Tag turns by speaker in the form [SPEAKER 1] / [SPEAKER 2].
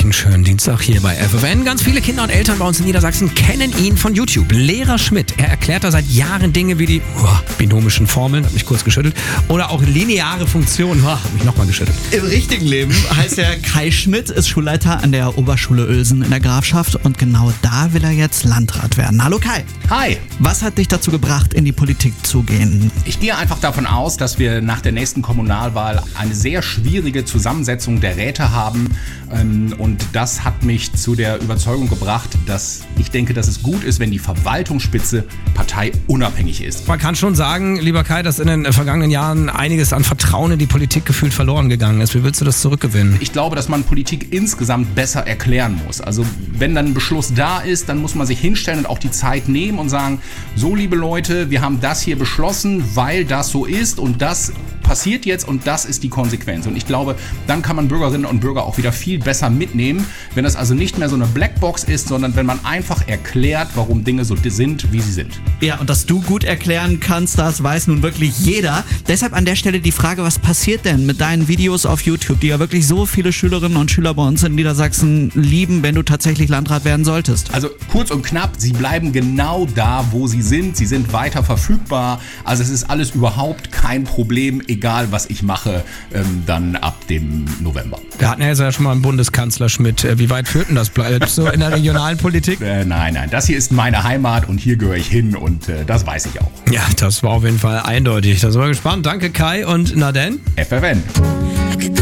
[SPEAKER 1] euch einen schönen Dienstag hier bei FFN. Ganz viele Kinder und Eltern bei uns in Niedersachsen kennen ihn von YouTube. Lehrer Schmidt. Er erklärt da seit Jahren Dinge wie die binomischen Formeln, hat mich kurz geschüttelt, oder auch lineare Funktionen, hat mich nochmal geschüttelt.
[SPEAKER 2] Im richtigen Leben heißt er Kai Schmidt, ist Schulleiter an der Oberschule Uelsen in der Grafschaft und genau da will er jetzt Landrat werden. Hallo Kai.
[SPEAKER 3] Hi.
[SPEAKER 2] Was hat dich dazu gebracht, in die Politik zu gehen?
[SPEAKER 3] Ich gehe einfach davon aus, dass wir nach der nächsten Kommunalwahl eine sehr schwierige Zusammensetzung der Räte haben. Und das hat mich zu der Überzeugung gebracht, dass ich denke, dass es gut ist, wenn die Verwaltungsspitze parteiunabhängig ist.
[SPEAKER 1] Man kann schon sagen, lieber Kai, dass in den vergangenen Jahren einiges an Vertrauen in die Politik gefühlt verloren gegangen ist. Wie willst du das zurückgewinnen?
[SPEAKER 3] Ich glaube, dass man Politik insgesamt besser erklären muss. Also wenn dann ein Beschluss da ist, dann muss man sich hinstellen und auch die Zeit nehmen und sagen, so liebe Leute, wir haben das hier beschlossen, weil das so ist und das passiert jetzt und das ist die Konsequenz. Und ich glaube, dann kann man Bürgerinnen und Bürger auch wieder viel besser mitnehmen, wenn das also nicht mehr so eine Blackbox ist, sondern wenn man einfach erklärt, warum Dinge so sind, wie sie sind.
[SPEAKER 2] Ja, und dass du gut erklären kannst, das weiß nun wirklich jeder. Deshalb an der Stelle die Frage, was passiert denn mit deinen Videos auf YouTube, die ja wirklich so viele Schülerinnen und Schüler bei uns in Niedersachsen lieben, wenn du tatsächlich Landrat werden solltest?
[SPEAKER 3] Also kurz und knapp, sie bleiben genau da, wo sie sind. Sie sind weiter verfügbar. Also es ist alles überhaupt kein Problem, egal was ich mache, dann ab dem November.
[SPEAKER 1] Wir hatten ja jetzt ja schon mal einen Bundeskanzler Schmidt. Wie weit führt denn das? Bleibst du in der regionalen Politik?
[SPEAKER 3] Nein, das hier ist meine Heimat und hier gehöre ich hin und das weiß ich auch.
[SPEAKER 1] Ja, das war auf jeden Fall eindeutig. Da sind wir gespannt. Danke Kai und na denn?
[SPEAKER 3] FFN.